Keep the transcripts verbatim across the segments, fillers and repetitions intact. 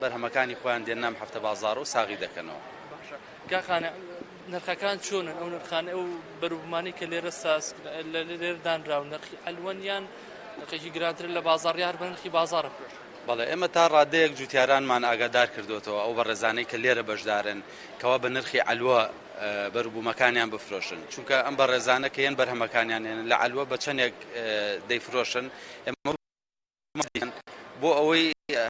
بەرهەمەکانی خۆیان دێنام هەفتە بازاڕ و ساغی دەکەنەوە. کاخانە نرخەکان چۆنن ئەو نرخانە ئەو بەروبمانی کە لێرە ساس لە لێرە دانراو نرخی ئەلوەنیان نرخێکی گرانتر لە بازاڕ یان بە نرخی بازاڕە فرۆشت؟ بەڵێ ئێمە تا ڕادەیەک جوتیارانمان ئاگادار کردوێتەوە ئەو بەڕێزانەی کە لێرە بەشدارن کەوا بە نرخی ئەلوە بەروبوومەکانیان بفرۆشن، چونکە ئەم بەڕێزانە کە هێن بەرهەمەکانیان هێنن لە ئەلوە بە چەندێک دەیفرۆشن ئێمە بۆ ئەوەی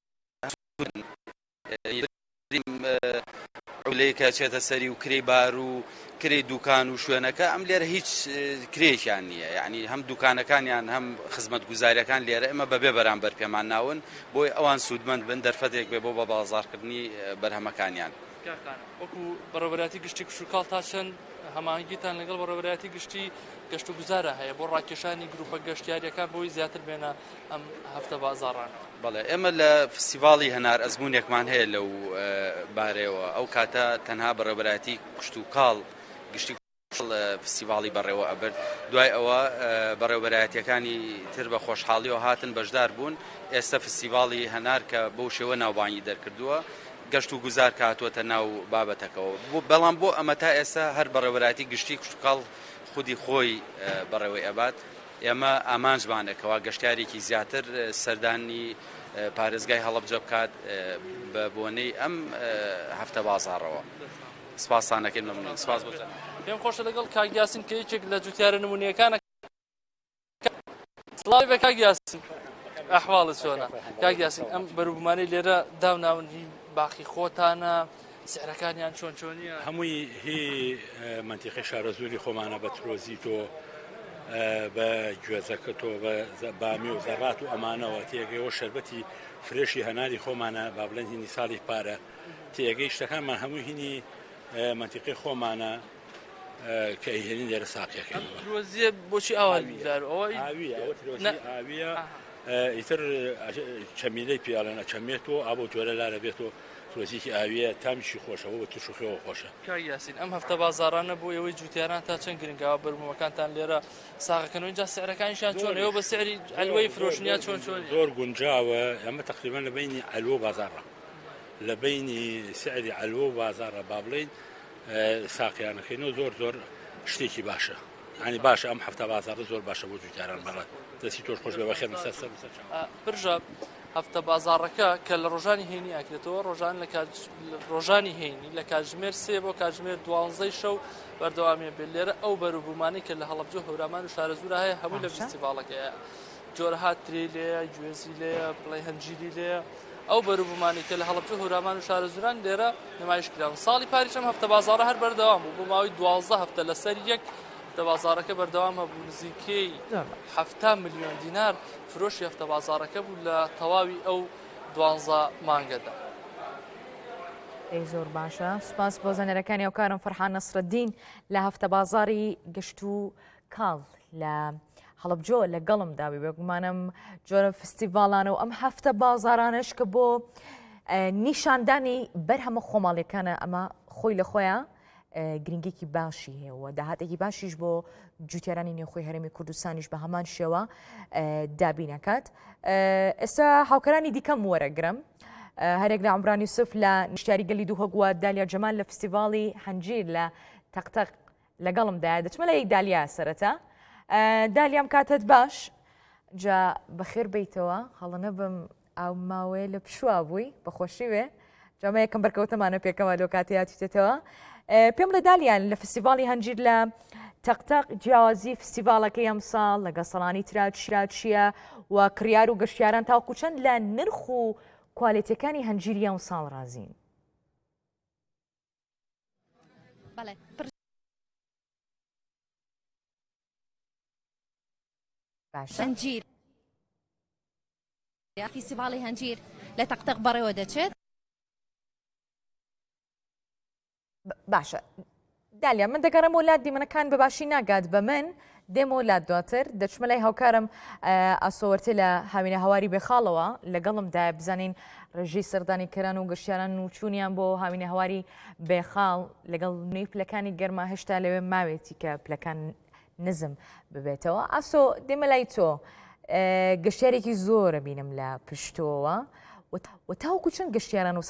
لەیکە چێتە سەری و کرێی بار و کرێی دوکان و شوێنەکە ئەم لێرە هیچ کرێکیان نییە، یعنی هەم دوکانەکانیان هەم خزمەت گوزاریەکان لێرە ئێمە بەبێ بەرامبەر پێمان ناون بۆی ئەوان سوودمەند بن دەرفەتێک بێ بۆ بە بازاڕکردنی بەرهەمەکانیان. وەکو بەڕێوەبەراتی گشتی کوچ و کاڵ تا چەند هەماهنگگیتان لەگەڵ بەڕێوەبەراتی گشتی گەشت و گوزارە هەیە بۆ ڕاکێشانی گروپە گەشتیاریەکان بۆی زیاتر بێنە ئەم هەفتە بازاڕان؟ بەڵێ ئێمە لە فستیڤاڵی هەنار ئەزمونێکمان هەیە لەو بارەوە، ئەو کاتە تەنها بەڕێوەبەراتی کوشت و کاڵ گشتی فستیڤاڵی بەڕێوە ئەبرد، دوای ئەوە بەڕێوەبەرایەتیەکانی تر بە خۆشحاڵیەوە هاتن بەشدار بوون. ئێستا فستیڤاڵی هەنار کە بەو شێوە ناوبانگی دەرکردووە گەشت و گوزار کاتوۆتە ناو بابەتەکەەوە، بەڵام بۆ ئەمە تا ئێستا هەر بەڕێوەبەراتی گشتی کوشت و کاڵ خودی خۆی بەڕێوەی ئەبات ئێمە ئامانجمانێکەوە گەشتارێکی زیاتر سەردانی پارێزگای هەڵەبجە بکات بە بۆنەی ئەم هەفتە بازاڕەوە. سپاسانەکەیم لە من. سپاس بۆ پێم خۆشە لەگەڵ کاک یاسین کە یەکێک لە جوتیارە نمونیەکانە. سڵاوی بە کاک یاسین، ئەحواڵت چۆنە؟ کاک یاسین ئەم بەروبمانەی لێرە داوناوی باخی خۆتانە، سعرەکانیان چۆن چۆنیە؟ هەمووی هی منتیقی شارە زوری خۆمانە بە ترۆزی تۆ بە گوێزەکە تۆ بە بامی و زەڕات و ئەمانەوە تێگەیەوە شەربەتی فرێشی هەناری خۆمانە با بڵێن هینی ساڵی پارە تێگەی شتەکانمان هەموو هینی منتیقی خۆمانە کە ئەیهێنین لێرە ساقیەکەین. ترۆزیە بۆچی ئاوی ئاوی ئەوە ترۆزی ئاویە ئیتر چەمیلەی پیاڵێنە چەمێتەوە ئابۆ جۆرە لارە بێتەوە ترۆزیکی ئاویە تامیشی خۆشەوە بە توش و خێوە خۆشە. کاک یاسین ئەم هەفتە بازاڕانە بۆ ئەوەی جوتیاران تا چەند گرنگاوە بەروبوومەکانتان لێرە ساغەکەن و اینجا سعرەکانیشان چۆن ئێوە بە سعری ئەلوەی فرۆشنیا چۆن چۆن؟ زۆر گونجاوە، ئەمە تقریبان لە بینی ئەلوە بازاڕە، لە بینی سعری ئەلوە و بازاڕە با بڵێن ساقییانەکەینەوە زۆر زۆر شتێکی باشە، ینی باشە ئەم هەفتە بازاڕە زۆر باشە بۆ جوتیاران بەڵات دەستی تۆش خۆش بێ بەخێر مەسەر برژە هەفتە بازاڕەکە کە لە ڕۆژانی هێنی ئاکرێتەوە ڕۆژان لە ڕۆژانی هێنی لە کاتژمێر سێ بۆ کاتژمێر دوانزەی شەو بەردەوامێ بێت. لێرە ئەو بەروبوومانەی کە لە هەڵەبجە هەورامان و شارەزورە هەیە هەموو لە فستیڤاڵەکەیە، جۆرەها ترێ لێیە، گوێزی لێیە، بڵێ هەنجیری لێیە. ئەو بەروبوومانی کە لە هەڵەبجە هەورامان و شارەزوران لێرە نمایشکراون. ساڵی پاریش ئەم هەفتە بازاڕە هەر بەردەوام بوو بۆ ماوەی دوازدە هەفتە لەسەر یەک هەفتە بازاڕەکە بەردەوام هەبوو. نزیکەی هەفتە ملیۆن دینار فرۆشی هەفتە بازاڕەکە بوو لە تەواوی ئەو دوانزە مانگەدا. زۆر باشە، سپاس بۆ زانێرەکانی ئەوکارم فەرحان نەسرەدین لە هەفتە بازاڕی گشت و کاڵ لە هەڵەبجۆ لەگەڵمدا بێ. بێگومانم جۆرە فستیڤاڵانە و ئەم هەفتە بازاڕانش کە بۆ نیشاندانی بەرهەمە خۆماڵیەکانە ئەمە خۆی لە خۆیان گرنگێکی باشی هەیە و داهاتێکی باشیش بۆ جوتیارانی نێوخۆی هەرێمی کوردستانیش بە هەمان شێوە دابینەکات. ئێستا هاوکەرانی دیکەم وەرەگرم. هەرێک لە عمران یوسف لە نیشتیاری گەلی دوو هەگووە، دالیا جەمال لە فستیڤاڵی هەنجیر لە تەقتەق لەگەڵمدایە. دەچمە لە یەک دالیا سەرەتا. دالیام کاتت باش، جا بەخێر بیتەوە، هەڵە بم ئەو ماوەیە لە پشوا بووی بەخۆشی وێ، جامە یەکەم بەرکەوتەمانە پێکەوە لۆ کاتیاتیتێتەوە. پێم لە دالیان لە فستیڤاڵی هەنجیر لە تەقتەق جیاوازی فستیڤاڵەکەی ئەم ساڵ لە گەسەڵانی ترا چیە و کڕیار و گەشتیاران تاوەکو چەند لە نرخ و کوالیتیەکانی هەنجیری ئەم ساڵ رازین؟ هەنجیر فستیڤاڵی هەنجیر لە تەقتەق بەڕێوە دەچێت. باشە دالیا، من دەگەڕم وڵات دیمەنەکان بەباشی ناگات بە من، دێم وڵات دواتر دەچمە لای هاوکارم ئاسۆوەرتە لە هاوینە هەواری بێخاڵەوە لەگەڵمدا بزانین ڕێژەی سەردانی کەران و گەشتیاران و چوونیان بۆ هاوینە هەواری بێخاڵ لەگەڵ نوێی پلەکانی گەرما هێشتا لەوێ ماوێتی کە پلەکان نزم ببێتەوە. ئاسۆ دێمە لای تۆ، گەشتیارێکی زۆرە بینم لە پشتۆوە و تاوەکو چەند گەشتیاران و